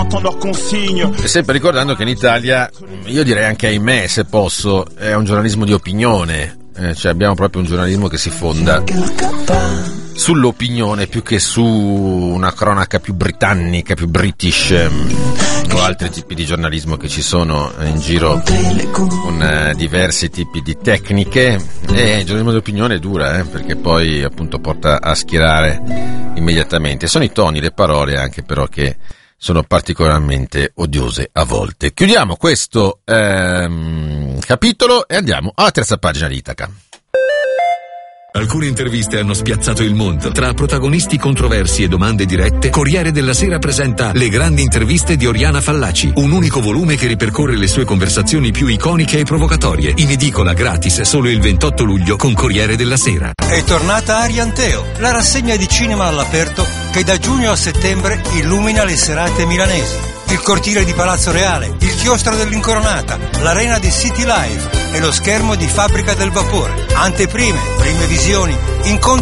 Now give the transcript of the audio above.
E sempre ricordando che in Italia, io direi anche ahimè se posso, è un giornalismo di opinione, cioè abbiamo proprio un giornalismo che si fonda sull'opinione più che su una cronaca più britannica, più british, o altri tipi di giornalismo che ci sono in giro con diversi tipi di tecniche. E il giornalismo di opinione è dura, perché poi appunto porta a schierare immediatamente. Sono i toni, le parole anche però che sono particolarmente odiose a volte. Chiudiamo questo capitolo e andiamo alla terza pagina di Itaca. Alcune interviste hanno spiazzato il mondo. Tra protagonisti controversi e domande dirette, Corriere della Sera presenta Le grandi interviste di Oriana Fallaci, un unico volume che ripercorre le sue conversazioni più iconiche e provocatorie. In edicola gratis solo il 28 luglio con Corriere della Sera. È tornata Arianteo, la rassegna di cinema all'aperto che da giugno a settembre illumina le serate milanesi. Il cortile di Palazzo Reale, il chiostro dell'Incoronata, l'arena di City Live e lo schermo di Fabbrica del Vapore. Anteprime, prime visioni, incontri